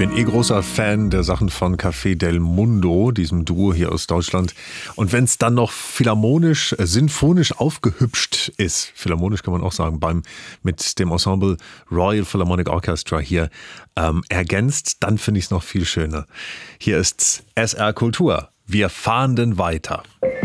bin großer Fan der Sachen von Café del Mundo, diesem Duo hier aus Deutschland. Und wenn es dann noch sinfonisch aufgehübscht ist, philharmonisch kann man auch sagen, mit dem Ensemble Royal Philharmonic Orchestra hier ergänzt, dann finde ich es noch viel schöner. Hier ist SR Kultur. Wir fahren denn weiter.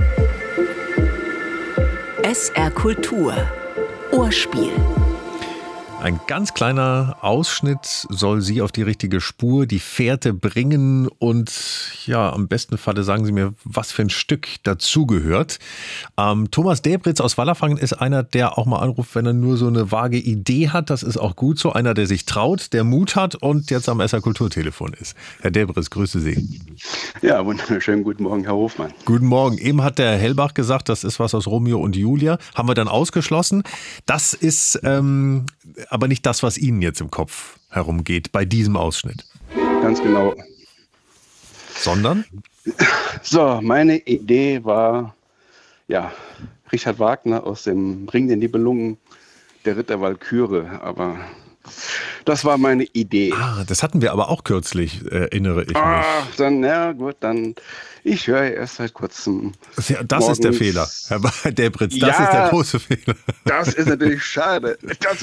SR Kultur. Ohrspiel. Ein ganz kleiner Ausschnitt soll Sie auf die richtige Spur, die Fährte bringen und ja, am besten Falle sagen Sie mir, was für ein Stück dazugehört. Thomas Debritz aus Wallerfangen ist einer, der auch mal anruft, wenn er nur so eine vage Idee hat. Das ist auch gut so. Einer, der sich traut, der Mut hat und jetzt am SR Kulturtelefon ist. Herr Debritz, grüße Sie. Ja, wunderschönen guten Morgen, Herr Hofmann. Guten Morgen. Eben hat der Herr Hellbach gesagt, das ist was aus Romeo und Julia. Haben wir dann ausgeschlossen. Das ist aber nicht das, was Ihnen jetzt im Kopf herumgeht bei diesem Ausschnitt. Ganz genau. Sondern? So, meine Idee war, ja, Richard Wagner aus dem Ring der Nibelungen, der Ritter Walküre, aber das war meine Idee. Das hatten wir aber auch kürzlich, erinnere ich mich. Ach, dann, ja gut, dann, ich höre erst seit kurzem. Das morgens. Ist der Fehler, Herr Debritz, das ist der große Fehler. Das ist natürlich schade.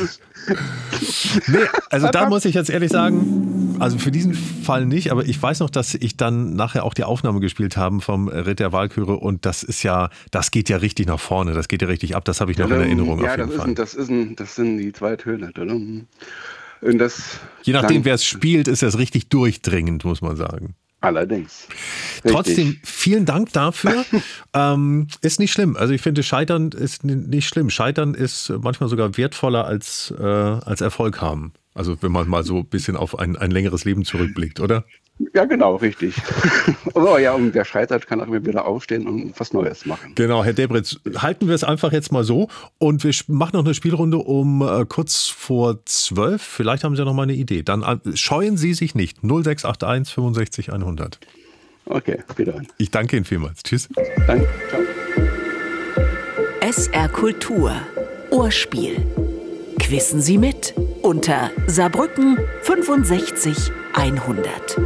Nee, also da muss ich jetzt ehrlich sagen, also für diesen Fall nicht, aber ich weiß noch, dass ich dann nachher auch die Aufnahme gespielt habe vom Ritt der Walküre und das geht ja richtig nach vorne, das geht ja richtig ab, das habe ich noch in Erinnerung auf jeden Fall. Das sind die zwei Töne. Und je nachdem, wer es spielt, ist das richtig durchdringend, muss man sagen. Allerdings. Richtig. Trotzdem, vielen Dank dafür. Ist nicht schlimm. Also ich finde, Scheitern ist nicht schlimm. Scheitern ist manchmal sogar wertvoller als Erfolg haben. Also wenn man mal so ein bisschen auf ein längeres Leben zurückblickt, oder? Ja, genau, richtig. Oh ja, und wer scheitert, kann auch immer wieder aufstehen und was Neues machen. Genau, Herr Debritz, halten wir es einfach jetzt mal so und wir machen noch eine Spielrunde um kurz vor 12. Vielleicht haben Sie noch mal eine Idee. Dann scheuen Sie sich nicht. 0681 65 100. Okay, wieder an. Ich danke Ihnen vielmals. Tschüss. Danke, ciao. SR Kultur. Ohrspiel. Quissen Sie mit unter Saarbrücken 65 100.